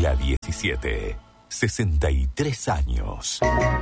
Día 17. 63 años.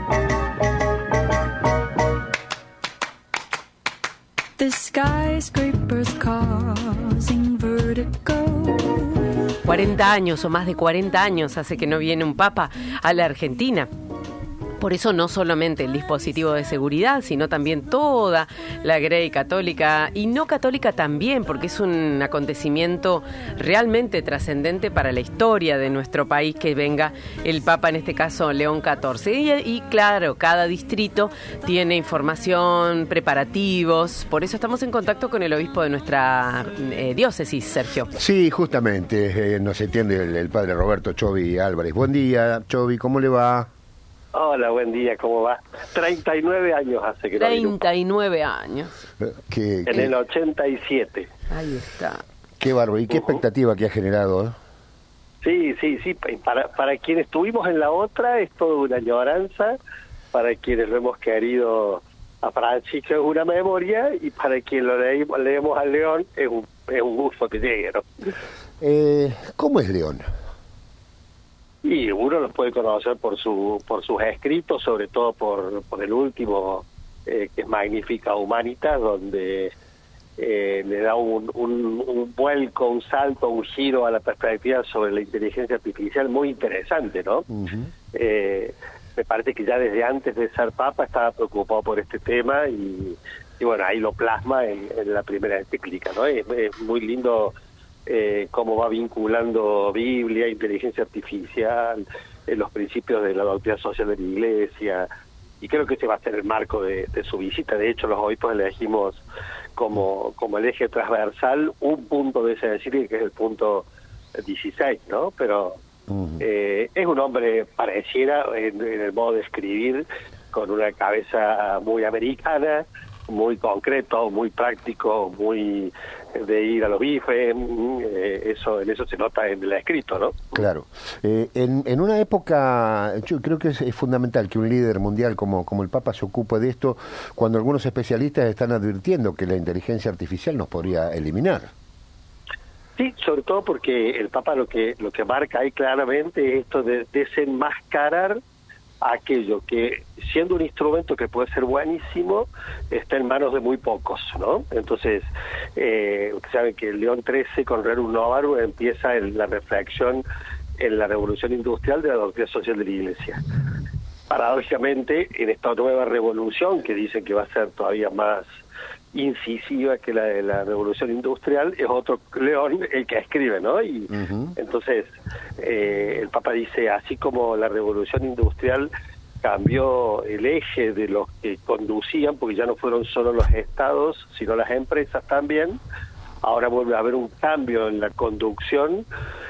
The skyscrapers causing vertigo. 40 años o más de 40 años hace que no viene un papa a la Argentina. Por eso no solamente el dispositivo de seguridad, sino también toda la grey católica y no católica también, porque es un acontecimiento realmente trascendente para la historia de nuestro país que venga el Papa, en este caso León XIV. Y claro, cada distrito tiene información, preparativos, por eso estamos en contacto con el obispo de nuestra diócesis, Sergio. Sí, justamente, nos atiende el padre Roberto Chovi Álvarez. Buen día, Chovi, ¿cómo le va? Hola, buen día, ¿cómo va? 39 años hace que no vino. 39 años. En el 87. Ahí está. Qué bárbaro. ¿Y qué expectativa que ha generado? Sí. Para quienes estuvimos en la otra es toda una añoranza, para quienes lo hemos querido a Francisco es una memoria, y para quien lo leemos a León es un gusto que llegue, ¿no? ¿Cómo es León? Y uno los puede conocer por sus escritos, sobre todo por el último, que es Magnifica Humanitas, donde le da un vuelco, un salto, un giro a la perspectiva sobre la inteligencia artificial muy interesante, ¿no? Uh-huh. Me parece que ya desde antes de ser papa estaba preocupado por este tema y bueno, ahí lo plasma en la primera encíclica, ¿no? Es muy lindo cómo va vinculando Biblia, inteligencia artificial, los principios de la doctrina social de la Iglesia, y creo que ese va a ser el marco de su visita. De hecho, los obispos elegimos como el eje transversal un punto de esa encíclica, que es el punto 16, ¿no? Pero es un hombre, pareciera, en el modo de escribir, con una cabeza muy americana, muy concreto, muy práctico, muy de ir a los bifes, en eso se nota en el escrito, ¿no? Claro. En una época, yo creo que es fundamental que un líder mundial como el Papa se ocupe de esto, cuando algunos especialistas están advirtiendo que la inteligencia artificial nos podría eliminar. Sí, sobre todo porque el Papa lo que marca ahí claramente es esto de desenmascarar aquello que, siendo un instrumento que puede ser buenísimo, está en manos de muy pocos, ¿no? Entonces, ustedes saben que León XIII con Rerum Novarum empieza la reflexión en la revolución industrial de la doctrina social de la Iglesia. Paradójicamente, en esta nueva revolución, que dicen que va a ser todavía más incisiva que la de la revolución industrial, es otro León el que escribe, ¿no? Y entonces el Papa dice, así como la revolución industrial cambió el eje de los que conducían, porque ya no fueron solo los estados, sino las empresas también, ahora vuelve a haber un cambio en la conducción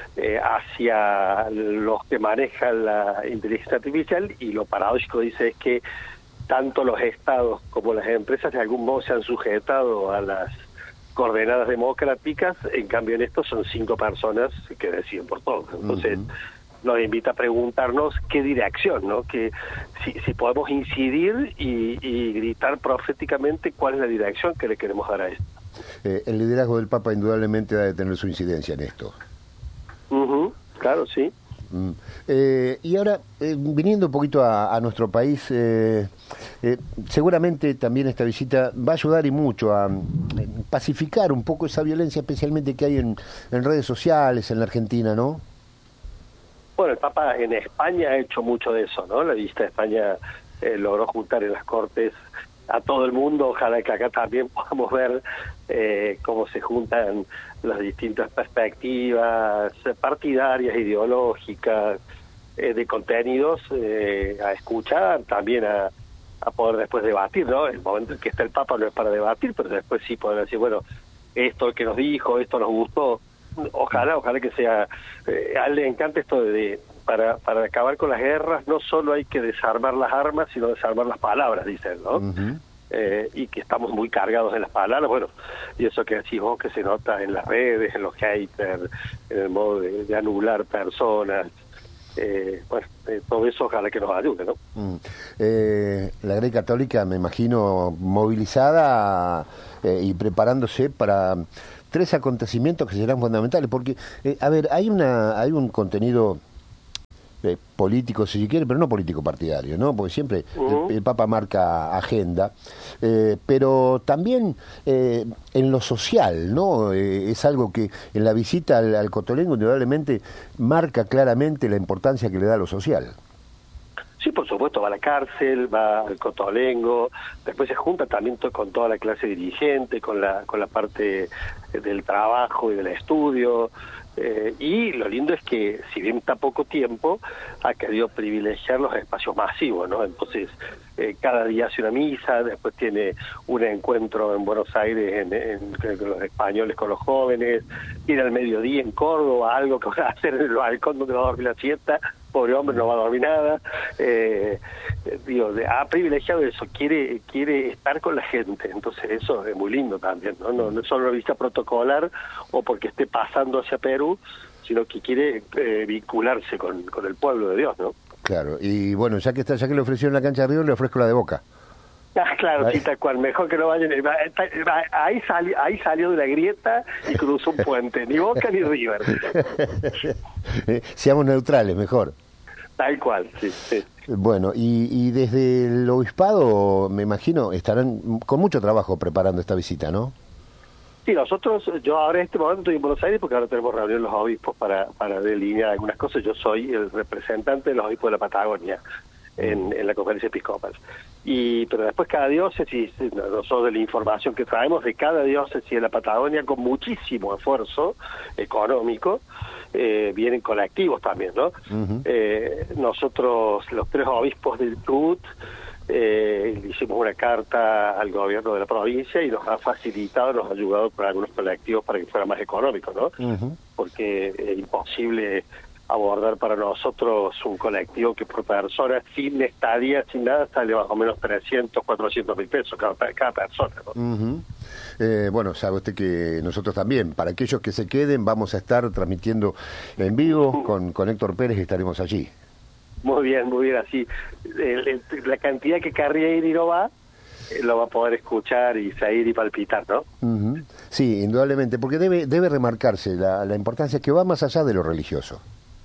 hacia los que manejan la inteligencia artificial, y lo paradójico, dice, es que tanto los estados como las empresas de algún modo se han sujetado a las coordenadas democráticas, en cambio en esto son 5 personas que deciden por todo. Entonces nos invita a preguntarnos qué dirección, ¿no? Que si podemos incidir y gritar proféticamente cuál es la dirección que le queremos dar a esto. El liderazgo del Papa indudablemente ha de tener su incidencia en esto. Claro, sí. Y ahora, viniendo un poquito a nuestro país, seguramente también esta visita va a ayudar y mucho a pacificar un poco esa violencia, especialmente que hay en redes sociales en la Argentina, ¿no? Bueno, el Papa en España ha hecho mucho de eso, ¿no? La visita de España logró juntar en las Cortes a todo el mundo. Ojalá que acá también podamos ver cómo se juntan las distintas perspectivas partidarias, ideológicas, de contenidos, a escuchar, también a poder después debatir, ¿no? El momento en que está el Papa no es para debatir, pero después sí poder decir, bueno, esto que nos dijo, esto nos gustó. Ojalá que sea... a él le encanta esto para acabar con las guerras, no solo hay que desarmar las armas, sino desarmar las palabras, dicen, ¿no? Y que estamos muy cargados en las palabras, bueno, y eso que decís vos, que se nota en las redes, en los haters, en el modo de anular personas, todo eso ojalá que nos ayude, ¿no? La Grey Católica, me imagino, movilizada y preparándose para 3 acontecimientos que serán fundamentales, porque, hay un contenido político, si se quiere, pero no político partidario, ¿no? Porque siempre el Papa marca agenda, pero también en lo social, ¿no? Es algo que en la visita al Cotolengo indudablemente marca claramente la importancia que le da a lo social. Sí, por supuesto, va a la cárcel, va al Cotolengo, después se junta también con toda la clase dirigente, con la parte del trabajo y del estudio, y lo lindo es que, si bien está poco tiempo, ha querido privilegiar los espacios masivos, ¿no? Entonces, cada día hace una misa, después tiene un encuentro en Buenos Aires con los españoles, con los jóvenes, tiene al mediodía en Córdoba, algo que va a hacer en el balcón donde va a dormir la siesta. Pobre hombre, no va a dormir nada. Ha privilegiado eso, quiere estar con la gente, entonces eso es muy lindo también, ¿no? No es solo una visita protocolar o porque esté pasando hacia Perú, sino que quiere vincularse con el pueblo de Dios, ¿no? Claro, y bueno, ya que le ofrecieron la cancha de River, le ofrezco la de Boca. Ah, claro, sí, tal cual, mejor que no vayan. Ahí salió de la grieta y cruzó un puente, ni Boca ni River. Seamos neutrales, mejor. Tal cual, sí. Bueno, y desde el obispado, me imagino, estarán con mucho trabajo preparando esta visita, ¿no? Sí, yo ahora en este momento estoy en Buenos Aires porque ahora tenemos reunión los obispos para delinear algunas cosas. Yo soy el representante de los obispos de la Patagonia en la conferencia episcopal. Pero después cada diócesis, nosotros de la información que traemos de cada diócesis de la Patagonia con muchísimo esfuerzo económico, vienen colectivos también, ¿no? Nosotros, los 3 obispos del Chubut, hicimos una carta al gobierno de la provincia y nos ha facilitado, nos ha ayudado con algunos colectivos para que fuera más económico, ¿no? Porque es imposible abordar para nosotros un colectivo que por persona, sin estadía, sin nada, sale más o menos 300, 400 mil pesos cada persona, ¿no? Bueno, sabe usted que nosotros también, para aquellos que se queden, vamos a estar transmitiendo en vivo con Héctor Pérez, estaremos allí. Muy bien, así. La cantidad que querría ir y no va, lo va a poder escuchar y seguir y palpitar, ¿no? Sí, indudablemente, porque debe remarcarse la importancia que va más allá de lo religioso.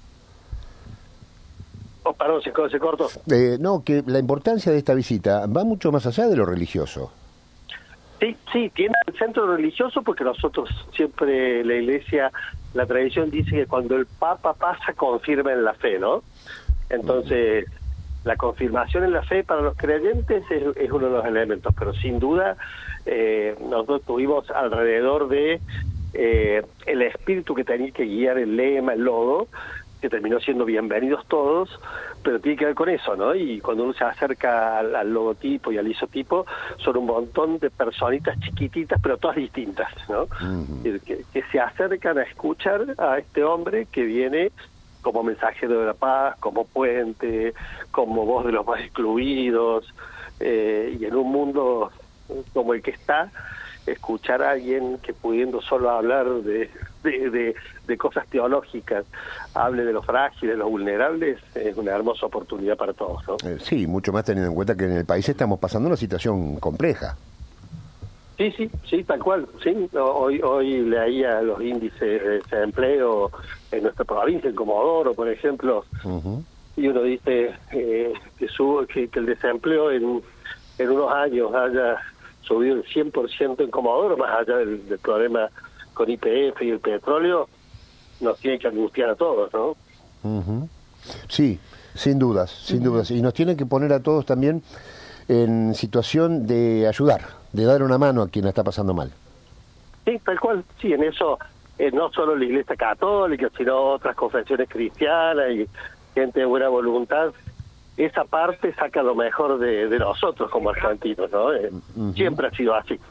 Oh, perdón, se cortó. No, que la importancia de esta visita va mucho más allá de lo religioso. Sí, tiene el centro religioso porque nosotros siempre, la Iglesia, la tradición dice que cuando el Papa pasa, confirma en la fe, ¿no? Entonces, la confirmación en la fe para los creyentes es uno de los elementos, pero sin duda nosotros tuvimos alrededor de el espíritu que tenía que guiar el lema, el logo, que terminó siendo bienvenidos todos, pero tiene que ver con eso, ¿no? Y cuando uno se acerca al logotipo y al isotipo, son un montón de personitas chiquititas, pero todas distintas, ¿no? Que se acercan a escuchar a este hombre que viene como mensajero de la paz, como puente, como voz de los más excluidos, y en un mundo como el que está, escuchar a alguien que pudiendo solo hablar de cosas teológicas, hable de los frágiles, de los vulnerables, es una hermosa oportunidad para todos, ¿no? Sí, mucho más teniendo en cuenta que en el país estamos pasando una situación compleja. Sí, tal cual, sí. Hoy leía los índices de desempleo en nuestra provincia, en Comodoro, por ejemplo, y uno dice que el desempleo en unos años haya subido el 100% en Comodoro, más allá del problema con YPF y el petróleo, nos tiene que angustiar a todos, ¿no? Sí, sin dudas, y nos tiene que poner a todos también en situación de ayudar, de dar una mano a quien la está pasando mal. Sí, tal cual, sí, en eso no solo la Iglesia Católica, sino otras confesiones cristianas y gente de buena voluntad. Esa parte saca lo mejor de nosotros como argentinos, ¿no? Siempre ha sido así.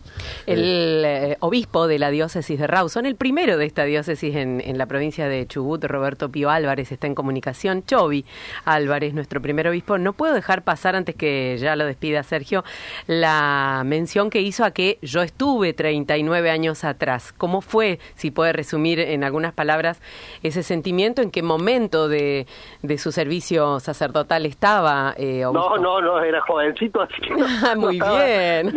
El obispo de la diócesis de Rawson, el primero de esta diócesis en la provincia de Chubut, Roberto Pío Álvarez, está en comunicación. Chovi Álvarez, nuestro primer obispo. No puedo dejar pasar, antes que ya lo despida Sergio, la mención que hizo a que yo estuve 39 años atrás. ¿Cómo fue, si puede resumir en algunas palabras, ese sentimiento? ¿En qué momento de su servicio sacerdotal estaba, obispo? No, era jovencito, así que muy bien.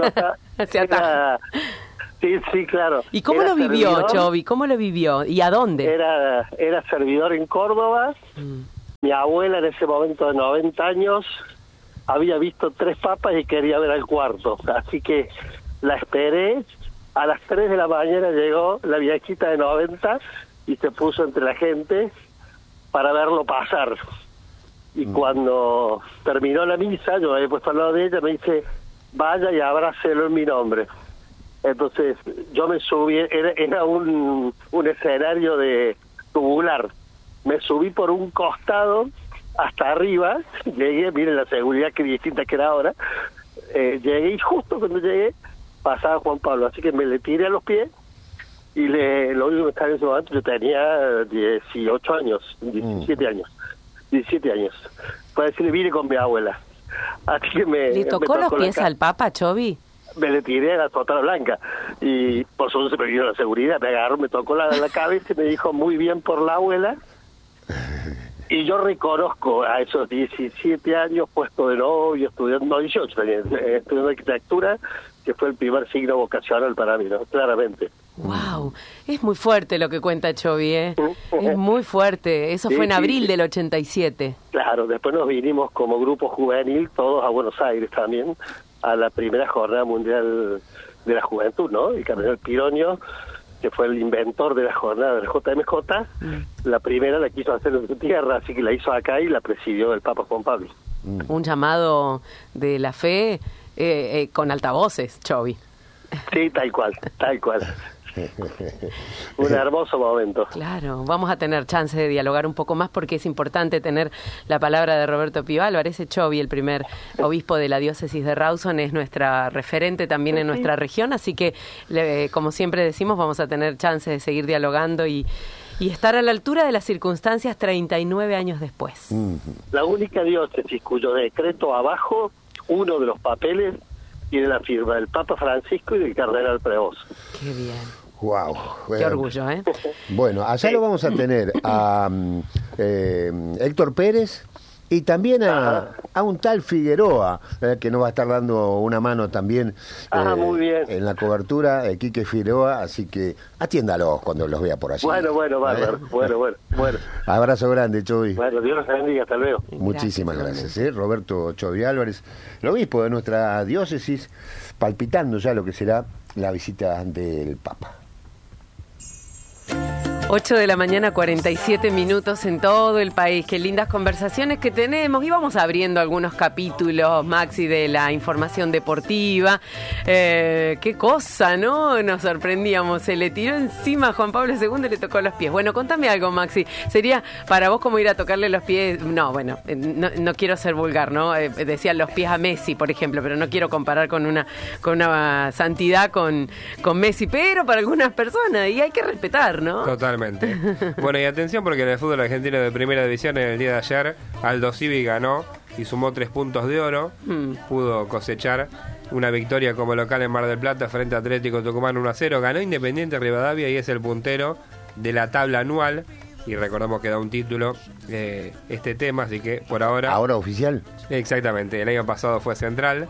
Sí, claro. ¿Y cómo lo vivió, Chovi? ¿Cómo lo vivió? ¿Y a dónde? Era servidor en Córdoba Mi abuela en ese momento de 90 años había visto 3 papas y quería ver al cuarto, así que la esperé. A las 3 de la mañana llegó la viejita de 90 y se puso entre la gente para verlo pasar. Y cuando terminó la misa, yo me había puesto al lado de ella, me dice, vaya y abrácelo en mi nombre. Entonces yo me subí, era un escenario de tubular. Me subí por un costado hasta arriba, llegué, miren la seguridad que distinta que era ahora, llegué y justo cuando llegué pasaba Juan Pablo, así que me le tiré a los pies y lo único que estaba en ese momento, yo tenía 18 años, 17 años. Fue decirle, vine con mi abuela. Así que ¿Le tocó los pies al Papa, Chovi? Me le tiré a la total blanca y por eso se me vino la seguridad, me agarró, me tocó la cabeza y me dijo, muy bien por la abuela. Y yo reconozco a esos 17 años puesto de novio, estudiando 18 también, estudiando arquitectura, que fue el primer signo vocacional para mí, ¿no? Claramente. Wow, es muy fuerte lo que cuenta Chovi, ¿eh? Es muy fuerte. Eso fue en abril del 87. Claro, después nos vinimos como grupo juvenil todos a Buenos Aires también, a la primera jornada mundial de la juventud, ¿no? Y Cardenal Pironio, que fue el inventor de la jornada de la JMJ, la primera la quiso hacer en su tierra, así que la hizo acá y la presidió el Papa Juan Pablo. Un llamado de la fe con altavoces, Chovi. Sí, tal cual. Un hermoso momento. Claro, vamos a tener chance de dialogar un poco más porque es importante tener la palabra de Roberto Pío Álvarez. Chovi, el primer obispo de la diócesis de Rawson, es nuestra referente también en nuestra región, así que como siempre decimos, vamos a tener chance de seguir dialogando y estar a la altura de las circunstancias 39 años después. La única diócesis cuyo decreto abajo, uno de los papeles, tiene la firma del Papa Francisco y del Cardenal Prevost. Qué bien. Wow. Qué orgullo, ¿eh? Bueno, allá lo vamos a tener a Héctor Pérez y también a un tal Figueroa, que nos va a estar dando una mano también muy bien. En la cobertura, Quique Figueroa, así que atiéndalos cuando los vea por allí. Bueno, bárbaro. Bueno. Abrazo grande, Chovi. Bueno, Dios los bendiga, hasta luego. Muchísimas gracias. Roberto Chovi Álvarez, el obispo de nuestra diócesis, palpitando ya lo que será la visita del Papa. 8 de la mañana, 47 minutos en todo el país. Qué lindas conversaciones que tenemos. Y vamos abriendo algunos capítulos, Maxi, de la información deportiva. Qué cosa, ¿no? Nos sorprendíamos. Se le tiró encima a Juan Pablo II y le tocó los pies. Bueno, contame algo, Maxi. ¿Sería para vos como ir a tocarle los pies? No, bueno, no quiero ser vulgar, ¿no? Decían los pies a Messi, por ejemplo, pero no quiero comparar con una santidad con Messi. Pero para algunas personas, y hay que respetar, ¿no? Totalmente. Bueno, y atención porque en el fútbol argentino de primera división en el día de ayer Aldo Civi ganó y sumó 3 puntos de oro. Pudo cosechar una victoria como local en Mar del Plata frente a Atlético Tucumán 1-0. Ganó Independiente Rivadavia y es el puntero de la tabla anual. Y recordamos que da un título este tema, así que por ahora... ¿Ahora oficial? Exactamente, el año pasado fue central.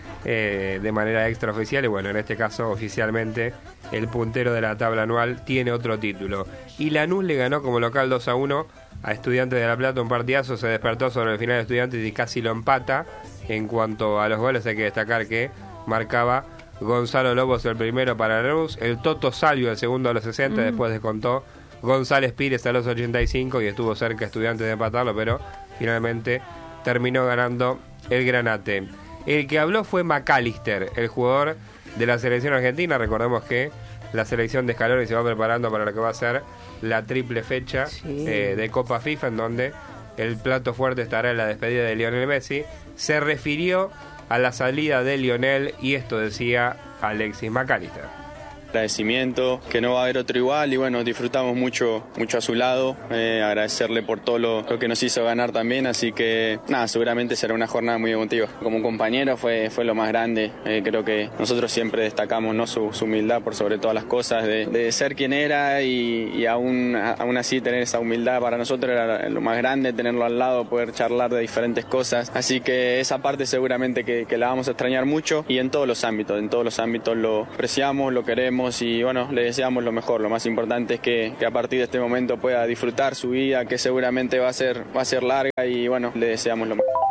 De manera extraoficial y bueno, en este caso oficialmente el puntero de la tabla anual tiene otro título. Y Lanús le ganó como local 2-1 a Estudiantes de La Plata, un partidazo, se despertó sobre el final de Estudiantes y casi lo empata. En cuanto a los goles hay que destacar que marcaba Gonzalo Lobos el primero para Lanús, el Toto Salvio el segundo a los 60, después descontó González Pires a los 85 y estuvo cerca Estudiantes de empatarlo, pero finalmente terminó ganando el Granate. El que habló fue McAllister, el jugador de la selección argentina. Recordemos que la selección de Scaloni se va preparando para lo que va a ser la triple fecha de Copa FIFA, en donde el plato fuerte estará en la despedida de Lionel Messi. Se refirió a la salida de Lionel y esto decía Alexis McAllister. Agradecimiento, que no va a haber otro igual y bueno, disfrutamos mucho a su lado, agradecerle por todo lo que nos hizo ganar también, así que nada, seguramente será una jornada muy emotiva. Como compañero fue lo más grande, creo que nosotros siempre destacamos, ¿no?, su humildad por sobre todas las cosas, de ser quien era y aún así tener esa humildad para nosotros era lo más grande, tenerlo al lado, poder charlar de diferentes cosas, así que esa parte seguramente que la vamos a extrañar mucho y en todos los ámbitos lo apreciamos, lo queremos. queremos y bueno, le deseamos lo mejor. Lo más importante es que a partir de este momento pueda disfrutar su vida, que seguramente va a ser larga, y bueno, le deseamos lo mejor.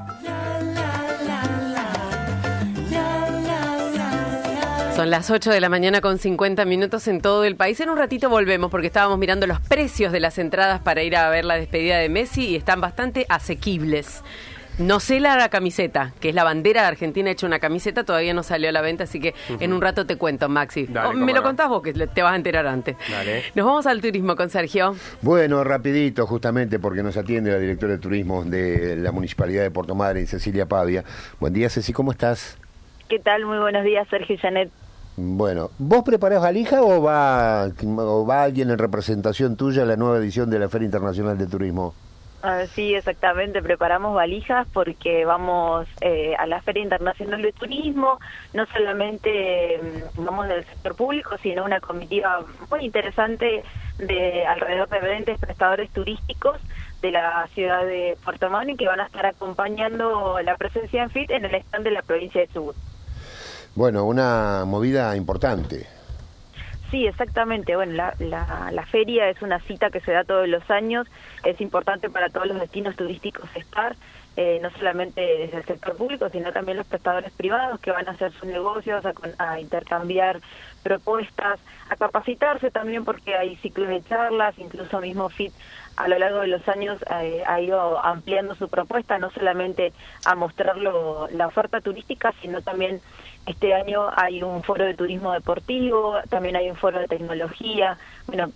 Son las 8 de la mañana con 50 minutos en todo el país. En un ratito volvemos porque estábamos mirando los precios de las entradas para ir a ver la despedida de Messi y están bastante asequibles. No sé la camiseta, que es la bandera de Argentina hecha una camiseta, todavía no salió a la venta, así que en un rato te cuento, Maxi. Dale, me lo contás vos, que te vas a enterar antes. Dale. Nos vamos al turismo con Sergio. Bueno, rapidito, justamente porque nos atiende la directora de turismo de la Municipalidad de Puerto Madryn, Cecilia Pavia. Buen día, Ceci, ¿cómo estás? ¿Qué tal? Muy buenos días, Sergio y Janet. Bueno, ¿vos preparás valija o va alguien en representación tuya a la nueva edición de la Feria Internacional de Turismo? Sí, exactamente, preparamos valijas porque vamos a la Feria Internacional de Turismo, no solamente vamos del sector público, sino una comitiva muy interesante de alrededor de 20 prestadores turísticos de la ciudad de Puerto Madryn que van a estar acompañando la presencia en FIT en el stand de la provincia de Chubut. Bueno, una movida importante. Sí, exactamente. Bueno, la feria es una cita que se da todos los años. Es importante para todos los destinos turísticos estar, no solamente desde el sector público, sino también los prestadores privados que van a hacer sus negocios, a intercambiar propuestas, a capacitarse también porque hay ciclos de charlas, incluso mismo FIT a lo largo de los años ha ido ampliando su propuesta, no solamente a mostrar la oferta turística, sino también este año hay un foro de turismo deportivo, también hay un foro de tecnología, bueno,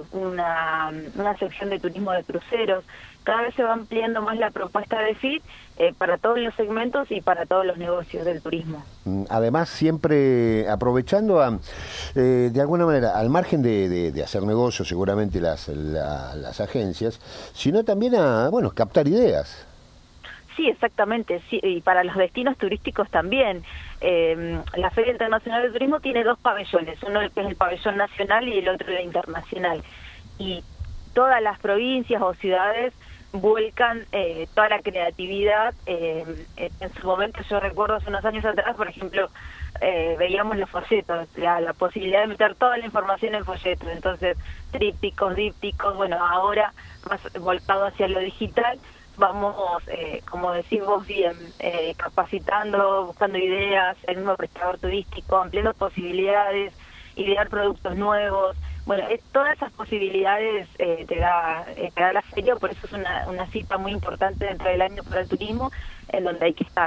una sección de turismo de cruceros. Cada vez se va ampliando más la propuesta de FIT para todos los segmentos y para todos los negocios del turismo. Además, siempre aprovechando de alguna manera, al margen de hacer negocios, seguramente las agencias, sino también a captar ideas. Sí, exactamente, sí, y para los destinos turísticos también. La Feria Internacional de Turismo tiene dos pabellones, uno que es el pabellón nacional y el otro el internacional. Y todas las provincias o ciudades vuelcan toda la creatividad. En su momento, yo recuerdo hace unos años atrás, por ejemplo, veíamos los folletos, la posibilidad de meter toda la información en folletos, entonces trípticos, dípticos, bueno, ahora más volcado hacia lo digital, vamos, como decís vos bien, capacitando, buscando ideas, el mismo prestador turístico, ampliando posibilidades, idear productos nuevos. Bueno, todas esas posibilidades te da la feria, por eso es una cita muy importante dentro del año para el turismo, en donde hay que estar.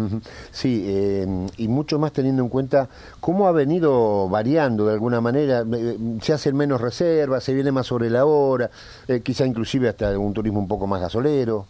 Sí, y mucho más teniendo en cuenta cómo ha venido variando de alguna manera, se hacen menos reservas, se viene más sobre la hora, quizá inclusive hasta un turismo un poco más gasolero.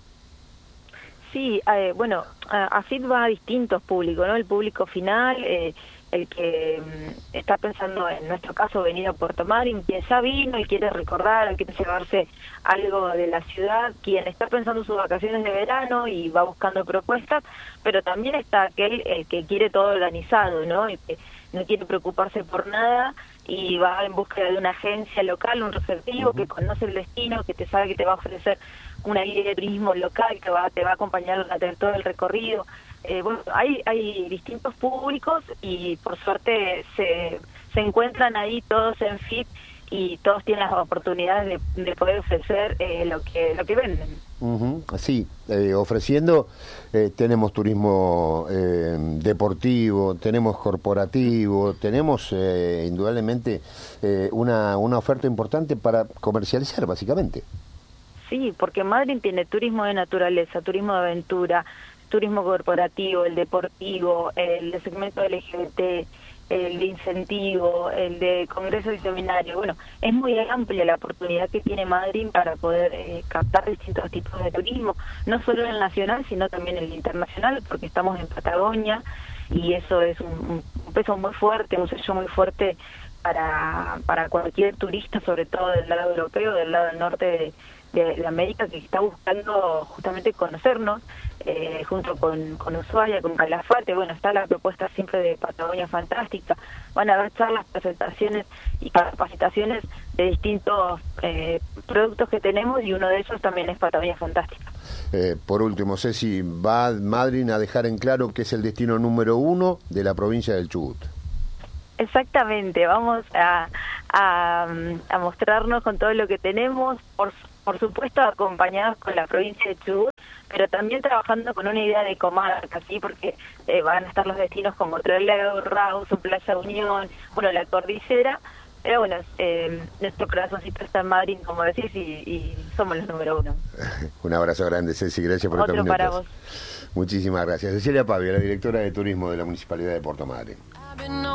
Sí, bueno, AFIT va a distintos públicos, ¿no? El público final, el que está pensando, en nuestro caso, venir a Puerto Madryn, quien ya vino y quiere recordar, quiere llevarse algo de la ciudad, quien está pensando sus vacaciones de verano y va buscando propuestas, pero también está el que quiere todo organizado, ¿no? El que no quiere preocuparse por nada y va en búsqueda de una agencia local, un receptivo que conoce el destino, que te sabe que te va a ofrecer una guía de turismo local que te va a acompañar durante todo el recorrido. Bueno, hay distintos públicos y por suerte se encuentran ahí todos en FIT y todos tienen las oportunidades de poder ofrecer lo que venden. Sí, ofreciendo, tenemos turismo deportivo, tenemos corporativo, tenemos indudablemente una oferta importante para comercializar, básicamente. Sí, porque Madryn tiene turismo de naturaleza, turismo de aventura, turismo corporativo, el deportivo, el de segmento LGBT, el de incentivo, el de congresos y seminarios. Bueno, es muy amplia la oportunidad que tiene Madryn para poder captar distintos tipos de turismo, no solo el nacional, sino también el internacional, porque estamos en Patagonia y eso es un peso muy fuerte, un sello muy fuerte para cualquier turista, sobre todo del lado europeo, del lado norte de América, que está buscando justamente conocernos, junto con Ushuaia, con Calafate. Bueno, está la propuesta siempre de Patagonia Fantástica. Van a haber charlas, presentaciones y capacitaciones de distintos productos que tenemos, y uno de ellos también es Patagonia Fantástica. Por último, Ceci, va Madryn a dejar en claro que es el destino número 1 de la provincia del Chubut. Exactamente, vamos a mostrarnos con todo lo que tenemos, por supuesto acompañados con la provincia de Chubut, pero también trabajando con una idea de comarca, ¿sí? Porque van a estar los destinos como Trelew, Rawson, Playa Unión, bueno, la cordillera, pero bueno, nuestro corazoncito está en Madrid, como decís, y somos los número 1. Un abrazo grande, Ceci, gracias por estos minutos. Otro para vos. Muchísimas gracias. Cecilia Pavia, la directora de turismo de la Municipalidad de Puerto Madryn.